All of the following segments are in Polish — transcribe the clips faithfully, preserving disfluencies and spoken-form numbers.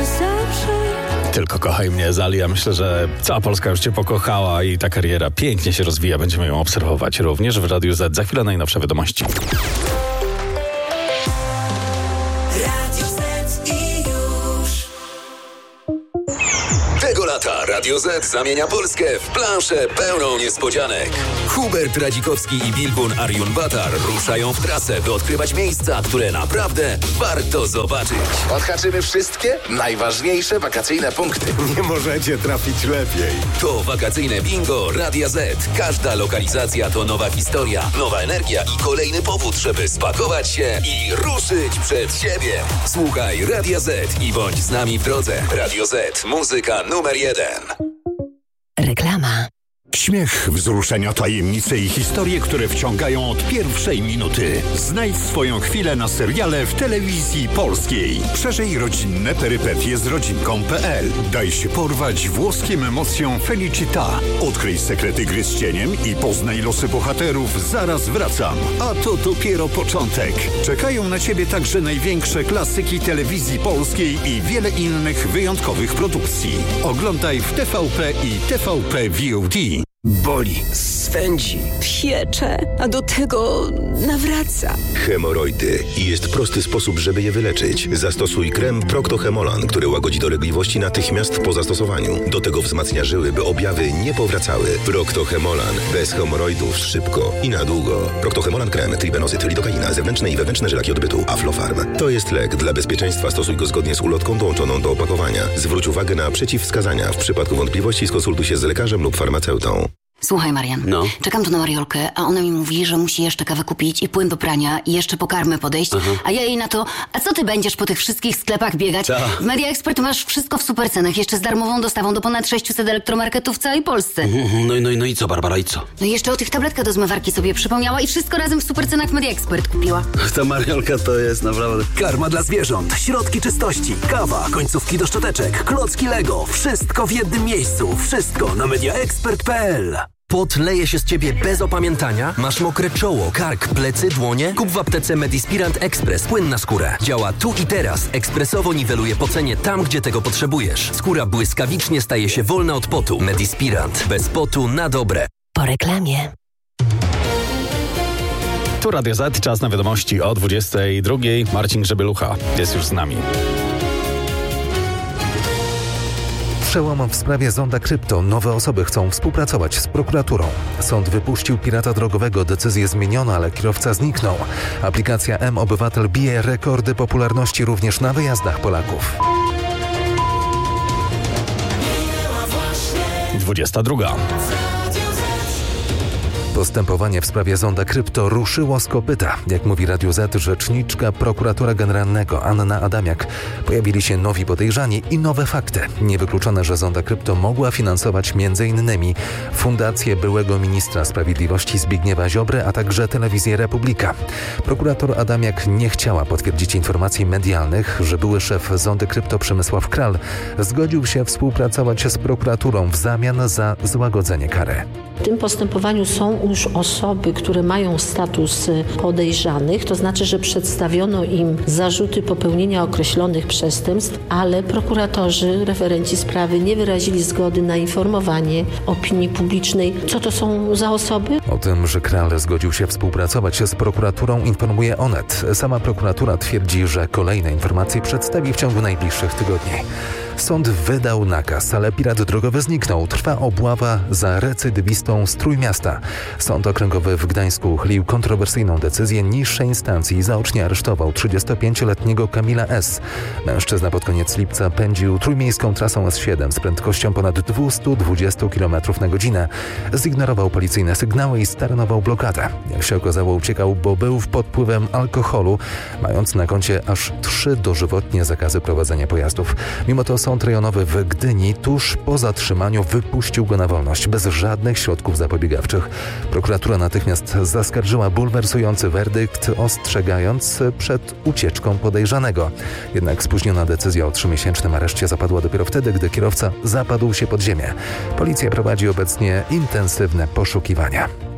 Tylko kochaj mnie, Zali. Ja myślę, że cała Polska już cię pokochała i ta kariera pięknie się rozwija. Będziemy ją obserwować również w Radiu Z. Za chwilę najnowsze wiadomości. Tego lata Radio Z zamienia Polskę w planszę pełną niespodzianek. Hubert Radzikowski i Bilgun Arjun-Batar ruszają w trasę, by odkrywać miejsca, które naprawdę warto zobaczyć. Odhaczymy wszystkie najważniejsze wakacyjne punkty. Nie możecie trafić lepiej. To wakacyjne bingo Radia Z. Każda lokalizacja to nowa historia, nowa energia i kolejny powód, żeby spakować się i ruszyć przed siebie. Słuchaj Radia Z i bądź z nami w drodze. Radio Z. Muzyka numer jeden. Reklama. Śmiech, wzruszenia, tajemnice i historie, które wciągają od pierwszej minuty. Znajdź swoją chwilę na seriale w telewizji polskiej. Przeżyj rodzinne perypetie z rodzinką kropka pe el. Daj się porwać włoskim emocjom Felicita. Odkryj sekrety gry z cieniem i poznaj losy bohaterów. Zaraz wracam. A to dopiero początek. Czekają na Ciebie także największe klasyki telewizji polskiej i wiele innych wyjątkowych produkcji. Oglądaj w T V P i T V P V O D. Boli, swędzi, Piecze, a do tego nawraca. Hemoroidy. I jest prosty sposób, żeby je wyleczyć. Zastosuj krem Procto-Hemolan, który łagodzi dolegliwości natychmiast po zastosowaniu. Do tego wzmacnia żyły, by objawy nie powracały. Procto-Hemolan. Bez hemoroidów szybko i na długo. Procto-Hemolan krem, tribenozyt, lidokaina, zewnętrzne i wewnętrzne żylaki odbytu, Aflofarm. To jest lek. Dla bezpieczeństwa stosuj go zgodnie z ulotką dołączoną do opakowania. Zwróć uwagę na przeciwwskazania. W przypadku wątpliwości skonsultuj się z lekarzem lub farmaceutą. Słuchaj, Marian, No. czekam tu na Mariolkę, a ona mi mówi, że musi jeszcze kawę kupić i płyn do prania i jeszcze po karmę podejść, Aha. a ja jej na to, a co ty będziesz po tych wszystkich sklepach biegać? Ta. W Media Expert masz wszystko w super cenach, jeszcze z darmową dostawą do ponad sześciuset elektromarketów w całej Polsce. No i no, i no i co, Barbara, i co? No i jeszcze o tych tabletkach do zmywarki sobie przypomniała i wszystko razem w super cenach w Media Expert kupiła. Ta Mariolka to jest naprawdę... Karma dla zwierząt, środki czystości, kawa, końcówki do szczoteczek, klocki Lego. Wszystko w jednym miejscu. Wszystko na mediaexpert kropka pe el. Pot leje się z ciebie bez opamiętania? Masz mokre czoło, kark, plecy, dłonie? Kup w aptece Medispirant Express płyn na skórę. Działa tu i teraz. Ekspresowo niweluje pocenie tam, gdzie tego potrzebujesz. Skóra błyskawicznie staje się wolna od potu. Medispirant. Bez potu na dobre. Po reklamie. Tu Radio Z, czas na wiadomości o dwudziestej drugiej. Marcin Grzebielucha jest już z nami. Przełom w sprawie zonda krypto. Nowe osoby chcą współpracować z prokuraturą. Sąd wypuścił pirata drogowego. Decyzję zmieniono, ale kierowca zniknął. Aplikacja M-Obywatel bije rekordy popularności również na wyjazdach Polaków. dwudziesta druga. Postępowanie w sprawie zonda krypto ruszyło z kopyta. Jak mówi Radio Z, rzeczniczka prokuratora generalnego Anna Adamiak. Pojawili się nowi podejrzani i nowe fakty. Niewykluczone, że zonda krypto mogła finansować m.in. fundację byłego ministra sprawiedliwości Zbigniewa Ziobry, a także telewizję Republika. Prokurator Adamiak nie chciała potwierdzić informacji medialnych, że były szef zondy krypto Przemysław Kral zgodził się współpracować z prokuraturą w zamian za złagodzenie kary. W tym postępowaniu są już osoby, które mają status podejrzanych, to znaczy, że przedstawiono im zarzuty popełnienia określonych przestępstw, ale prokuratorzy, referenci sprawy nie wyrazili zgody na informowanie opinii publicznej. Co to są za osoby? O tym, że Kral zgodził się współpracować z prokuraturą, informuje Onet. Sama prokuratura twierdzi, że kolejne informacje przedstawi w ciągu najbliższych tygodni. Sąd wydał nakaz, ale pirat drogowy zniknął. Trwa obława za recydywistą z Trójmiasta. Sąd okręgowy w Gdańsku uchylił kontrowersyjną decyzję niższej instancji i zaocznie aresztował trzydziestopięcioletniego Kamila S. Mężczyzna pod koniec lipca pędził trójmiejską trasą S siedem z prędkością ponad dwieście dwadzieścia kilometrów na godzinę. Zignorował policyjne sygnały i staranował blokadę. Jak się okazało, uciekał, bo był pod wpływem alkoholu, mając na koncie aż trzy dożywotnie zakazy prowadzenia pojazdów. Mimo to Sąd rejonowy w Gdyni tuż po zatrzymaniu wypuścił go na wolność bez żadnych środków zapobiegawczych. Prokuratura natychmiast zaskarżyła bulwersujący werdykt, ostrzegając przed ucieczką podejrzanego. Jednak spóźniona decyzja o trzymiesięcznym areszcie zapadła dopiero wtedy, gdy kierowca zapadł się pod ziemię. Policja prowadzi obecnie intensywne poszukiwania.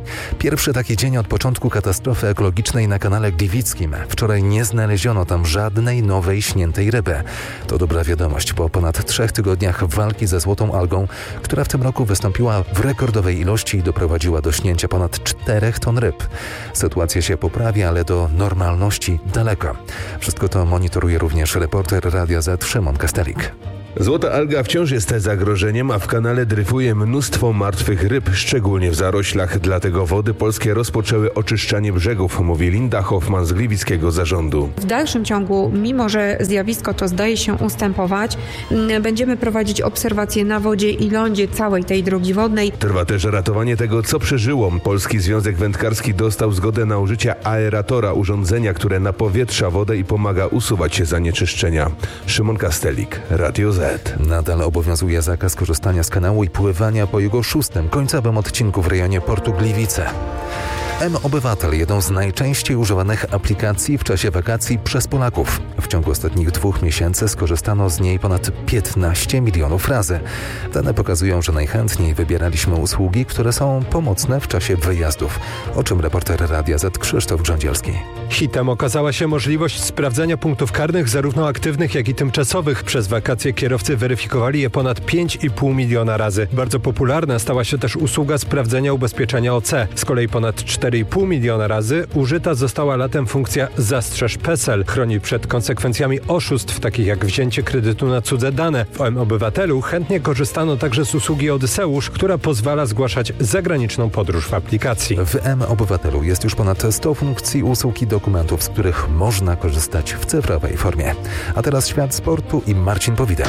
Pierwszy taki dzień od początku katastrofy ekologicznej na kanale Gliwickim. Wczoraj nie znaleziono tam żadnej nowej śniętej ryby. To dobra wiadomość po ponad trzech tygodniach walki ze złotą algą, która w tym roku wystąpiła w rekordowej ilości i doprowadziła do śnięcia ponad czterech ton ryb. Sytuacja się poprawia, ale do normalności daleko. Wszystko to monitoruje również reporter Radia Z Szymon Kastelik. Złota alga wciąż jest zagrożeniem, a w kanale dryfuje mnóstwo martwych ryb, szczególnie w zaroślach. Dlatego Wody Polskie rozpoczęły oczyszczanie brzegów, mówi Linda Hoffman z Gliwickiego Zarządu. W dalszym ciągu, mimo że zjawisko to zdaje się ustępować, będziemy prowadzić obserwacje na wodzie i lądzie całej tej drogi wodnej. Trwa też ratowanie tego, co przeżyło. Polski Związek Wędkarski dostał zgodę na użycie aeratora, urządzenia, które napowietrza wodę i pomaga usuwać zanieczyszczenia. Szymon Kastelik, Radio Z. Nadal obowiązuje zakaz korzystania z kanału i pływania po jego szóstym, końcowym odcinku w rejonie portu Gliwice. M-Obywatel, jedną z najczęściej używanych aplikacji w czasie wakacji przez Polaków. W ciągu ostatnich dwóch miesięcy skorzystano z niej ponad piętnaście milionów razy. Dane pokazują, że najchętniej wybieraliśmy usługi, które są pomocne w czasie wyjazdów. O czym reporter Radia Z Krzysztof Grządzielski. Hitem okazała się możliwość sprawdzania punktów karnych, zarówno aktywnych, jak i tymczasowych. Przez wakacje kierowcy weryfikowali je ponad pięć i pół miliona razy. Bardzo popularna stała się też usługa sprawdzenia ubezpieczenia O C. Z kolei ponad cztery i pół miliona razy użyta została latem funkcja Zastrzeż PESEL. Chroni przed konsekwencjami oszustw, takich jak wzięcie kredytu na cudze dane. W M-Obywatelu chętnie korzystano także z usługi Odyseusz, która pozwala zgłaszać zagraniczną podróż w aplikacji. W M-Obywatelu jest już ponad sto funkcji usług i dokumentów, z których można korzystać w cyfrowej formie. A teraz świat sportu i Marcin Powida.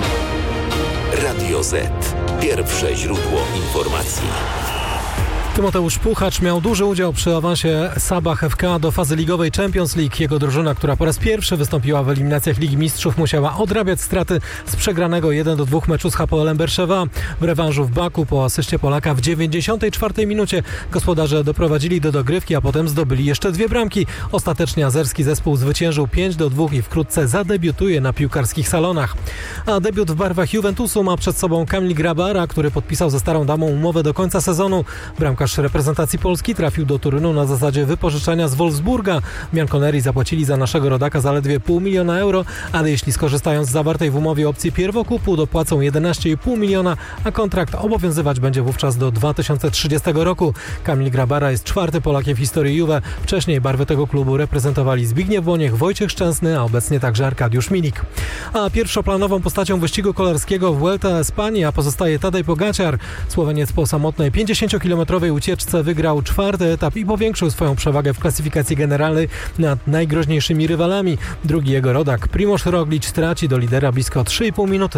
Radio Z. Pierwsze źródło informacji. Tymoteusz Puchacz miał duży udział przy awansie Sabah F K do fazy ligowej Champions League. Jego drużyna, która po raz pierwszy wystąpiła w eliminacjach Ligi Mistrzów, musiała odrabiać straty z przegranego jeden do dwóch meczu z H P L-em Berszewa. W rewanżu w Baku po asyście Polaka w dziewięćdziesiątej czwartej minucie gospodarze doprowadzili do dogrywki, a potem zdobyli jeszcze dwie bramki. Ostatecznie azerski zespół zwyciężył pięć do dwóch i wkrótce zadebiutuje na piłkarskich salonach. A debiut w barwach Juventusu ma przed sobą Kamil Grabara, który podpisał ze Starą Damą umowę do końca sezonu. Bramka reprezentacji Polski trafił do Turynu na zasadzie wypożyczenia z Wolfsburga. Bianconeri zapłacili za naszego rodaka zaledwie pół miliona euro, ale jeśli skorzystają z zawartej w umowie opcji pierwokupu, dopłacą jedenaście i pół miliona, a kontrakt obowiązywać będzie wówczas do dwa tysiące trzydziestego roku. Kamil Grabara jest czwarty Polakiem w historii Juve. Wcześniej barwy tego klubu reprezentowali Zbigniew Boniek, Wojciech Szczęsny, a obecnie także Arkadiusz Milik. A pierwszoplanową postacią wyścigu kolarskiego w Vuelta Espania pozostaje Tadej Pogačar. Słoweniec po samotnej pięćdziesięciokilometrowej ucieczce wygrał czwarty etap i powiększył swoją przewagę w klasyfikacji generalnej nad najgroźniejszymi rywalami. Drugi jego rodak Primož Roglič traci do lidera blisko trzy i pół minuty.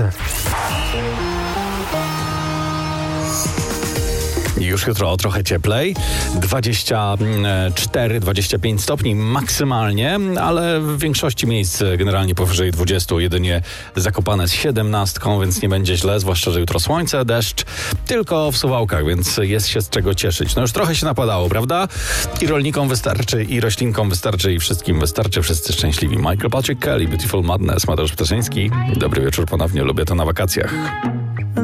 Już jutro trochę cieplej, dwadzieścia cztery dwadzieścia pięć stopni maksymalnie, ale w większości miejsc generalnie powyżej dwudziestu, jedynie Zakopane z siedemnastką, więc nie będzie źle, zwłaszcza, że jutro słońce, deszcz, tylko w Suwałkach, więc jest się z czego cieszyć. No już trochę się napadało, prawda? I rolnikom wystarczy, i roślinkom wystarczy, i wszystkim wystarczy, wszyscy szczęśliwi. Michael Patrick Kelly, Beautiful Madness, Mateusz Ptaszyński. Dobry wieczór ponownie, lubię to na wakacjach.